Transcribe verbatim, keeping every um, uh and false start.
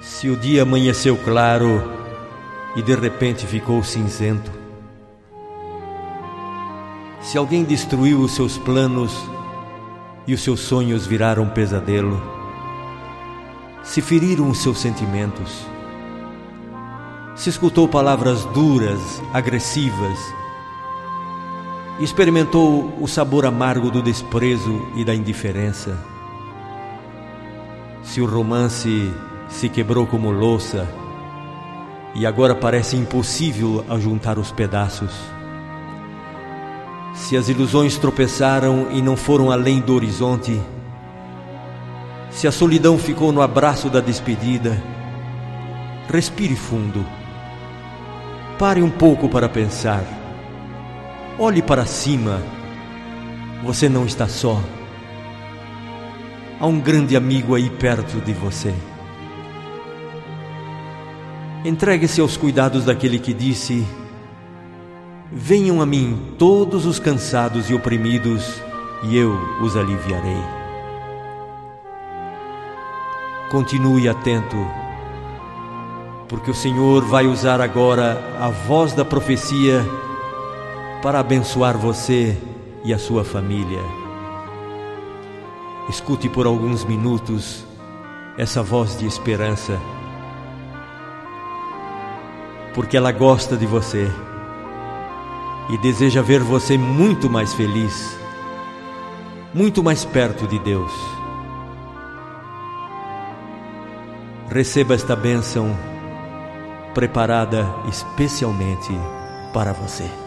Se o dia amanheceu claro e de repente ficou cinzento, se alguém destruiu os seus planos e os seus sonhos viraram pesadelo, se feriram os seus sentimentos, se escutou palavras duras, agressivas, e experimentou o sabor amargo do desprezo e da indiferença, se o romance se quebrou como louça e agora parece impossível ajuntar os pedaços, se as ilusões tropeçaram e não foram além do horizonte, se a solidão ficou no abraço da despedida, respire fundo, pare um pouco para pensar, olhe para cima, você não está só, há um grande amigo aí perto de você. Entregue-se aos cuidados daquele que disse: venham a mim todos os cansados e oprimidos, e eu os aliviarei. Continue atento, porque o Senhor vai usar agora a voz da profecia para abençoar você e a sua família. Escute por alguns minutos essa voz de esperança, porque ela gosta de você e deseja ver você muito mais feliz, muito mais perto de Deus. Receba esta bênção preparada especialmente para você.